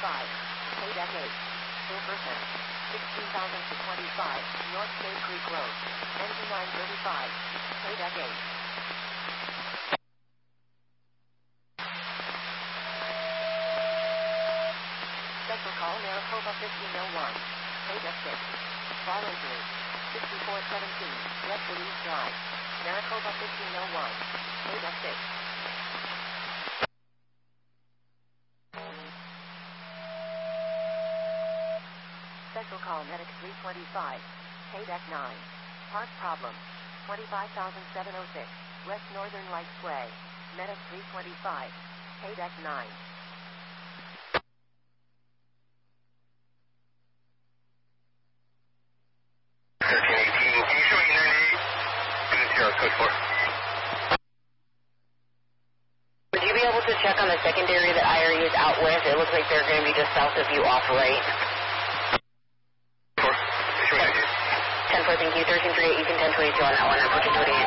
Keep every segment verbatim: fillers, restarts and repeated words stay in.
twenty-five, K deck eight, Jefferson, sixteen thousand to twenty-five, North Cave Creek Road, engine nine thirty-five, K deck eight. Special call Maricopa fifteen oh one, K deck six, bar injury, sixty-four seventeen, West Belize Drive, Maricopa fifteen oh one, K deck six. Special call Medic three twenty-five, K deck nine, park problem, twenty-five thousand seven oh six, West Northern Lights Way, Medic three twenty-five, K deck nine. thirteen eighteen, can you show me ninety-eight? This is Sierra Code four. Would you be able to check on the secondary that I R U is out with? It looks like they're going to be just south of you off right. ten four, thank you. thirteen thirty-eight, you can ten twenty-two on that one, and fourteen twenty-eight.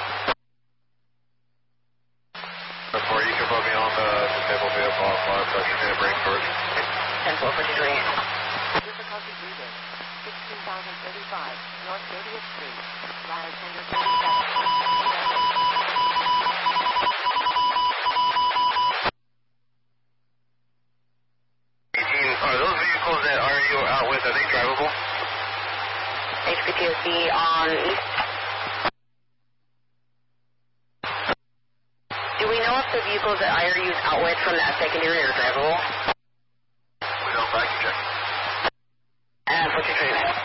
Before you can put me on the disabled vehicle off our pressure and brake first. ten four, fourteen twenty-eight. Difficulty breathing, sixteen thousand thirty-five, North eightieth Street, ladder tender thirty-seven. eighteen, are those vehicles that R U are out with, are they drivable? H P T O C on east. Do we know if the vehicles that I R U is out with from that secondary are drivable? We don't, but I can check. And fourteen twenty-nine.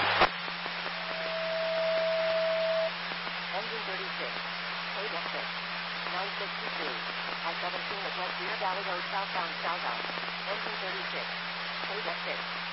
Engine thirty-six, K deck six, nine sixty-two, I seventeen at West Deer Valley Road southbound south out, engine thirty-six, K deck six.